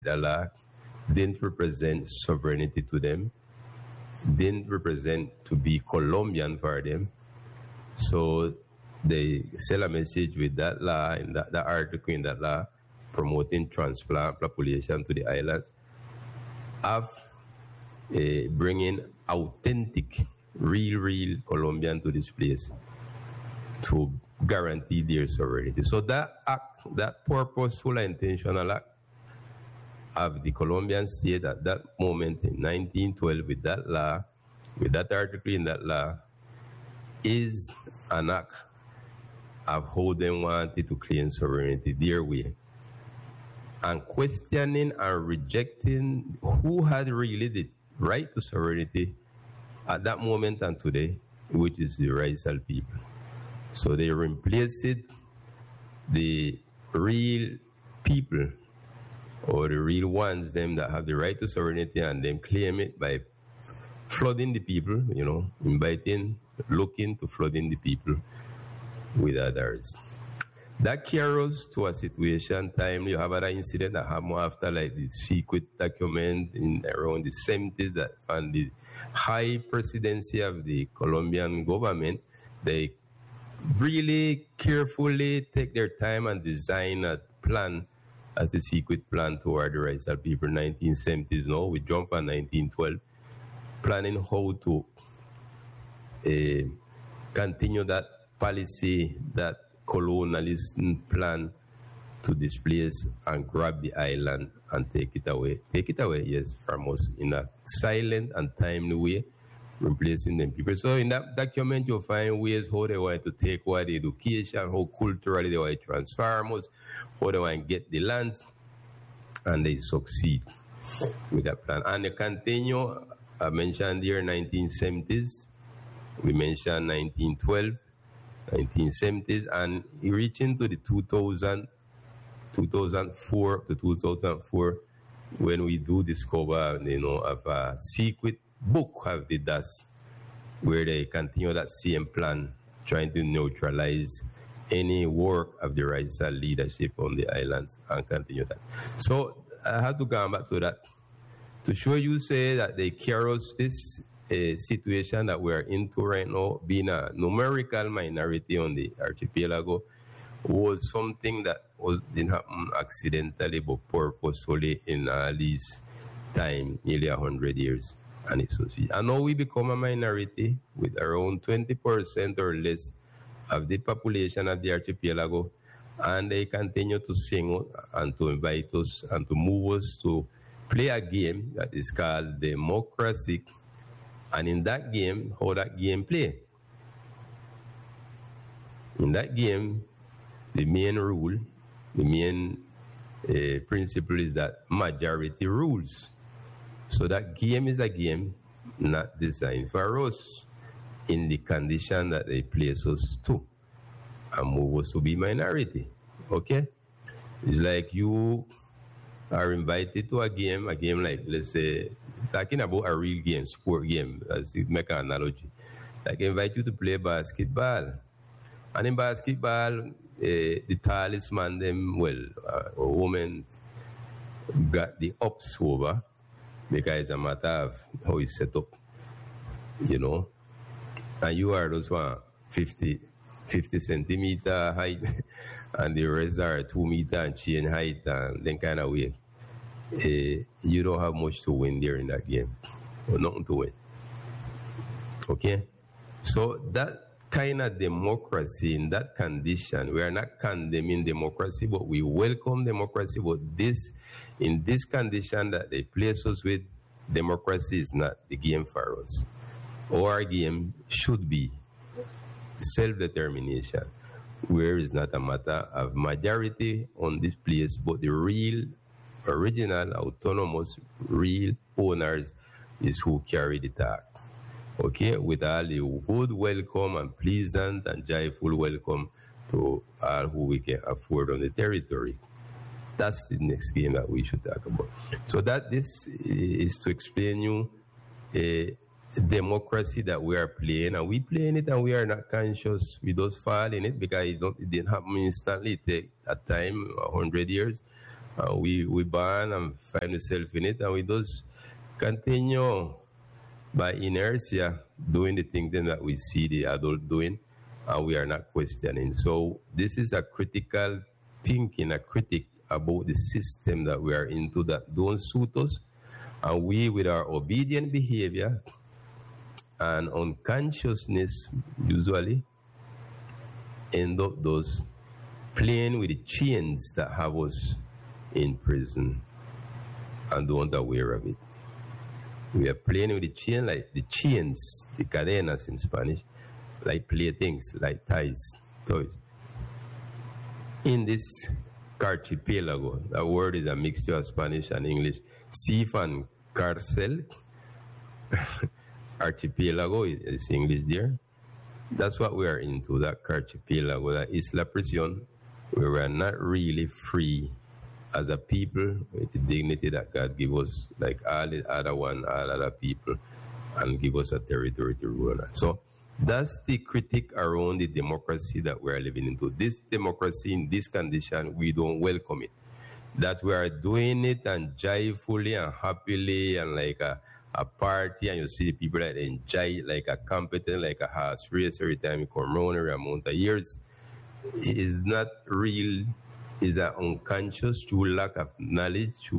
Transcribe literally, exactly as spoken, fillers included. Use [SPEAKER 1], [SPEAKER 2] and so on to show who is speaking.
[SPEAKER 1] the law didn't represent sovereignty to them, didn't represent to be Colombian for them. So they sell a message with that law, in that, that article in that law, promoting transplant population to the islands, of uh, bringing authentic, real, real Colombian to this place to guarantee their sovereignty. So that act, that purposeful and intentional act of the Colombian state at that moment in nineteen twelve with that law, with that article in that law, is an act of how they wanted to claim sovereignty their way. And questioning and rejecting who had really the right to sovereignty at that moment and today, which is the Raizal people. So they replaced the real people, or the real ones, them that have the right to sovereignty, and them claim it by flooding the people, you know, inviting, looking to flooding the people with others. That carries us to a situation time. You have another incident that happened after, like the secret document in around the seventies that found the high presidency of the Colombian government. They really carefully take their time and design a plan as a secret plan toward the Raizal people. nineteen seventies, no, we jump from nineteen twelve, planning how to uh, continue that policy, that colonialist plan to displace and grab the island and take it away. Take it away, yes, from us in a silent and timely way, replacing them people. So in that document, you'll find ways how they want to take away the education, how culturally they want to transform us, how they want to get the land, and they succeed with that plan. And they continue, I mentioned here nineteen seventies, we mentioned nineteen twelve, nineteen seventies, and reaching to the two thousand, two thousand four to two thousand four, when we do discover, you know, of a secret book of the D A S, where they continue that same plan, trying to neutralize any work of the Raizal leadership on the islands and continue that. So I had to go back to that to show you, say that they carry us this a situation that we are into right now, being a numerical minority on the archipelago, was something that was didn't happen accidentally but purposefully in all this time, nearly a hundred years. And it's so and now we become a minority with around twenty percent or less of the population of the archipelago, and they continue to sing and to invite us and to move us to play a game that is called democracy. And in that game, how that game play? In that game, the main rule, the main uh, principle is that majority rules. So that game is a game not designed for us in the condition that they place us to and move us to be minority. Okay? It's like you are invited to a game, a game like, let's say, talking about a real game, sport game, as to make an analogy. Like, invite you to play basketball. And in basketball, uh, the tallest man, them, well, uh, a woman, got the ups over because it's a matter of how it's set up, you know. And you are those one fifty, fifty centimeter height, and the rest are two meter and chain height, and then kind of way. Uh, you don't have much to win there in that game, or nothing to win. Okay? So that kind of democracy, in that condition, we are not condemning democracy, but we welcome democracy. But this, in this condition that they place us with, democracy is not the game for us. Our game should be self-determination, where it's not a matter of majority on this place, but the real, original, autonomous, real owners is who carry the tag. Okay, with all the good welcome and pleasant and joyful welcome to all who we can afford on the territory. That's the next game that we should talk about. So that this is to explain you a democracy that we are playing, and we playing it and we are not conscious. We just fall in it because it, don't, it didn't happen instantly. It take a time, a hundred years, Uh, we we born and find ourselves in it, and we just continue by inertia doing the things that we see the adult doing, and we are not questioning. So this is a critical thinking, a critic about the system that we are into that don't suit us, and we, with our obedient behavior and unconsciousness, usually end up those playing with the chains that have us in prison and don't aware of it. We are playing with the chain, like the chains, the cadenas in Spanish, like playthings, like ties, toys. In this archipelago, that word is a mixture of Spanish and English. Sif and cárcel, archipelago is English there. That's what we are into, that archipelago, that Isla Prisión, where we are not really free as a people with the dignity that God give us, like all the other one, all other people, and give us a territory to rule on. So that's the critique around the democracy that we are living into. This democracy in this condition, we don't welcome it. That we are doing it and joyfully and happily and like a, a party, and you see the people that enjoy it like a competent, like a horse race every time you come around every amount of years. It is not real, is an unconscious, through lack of knowledge,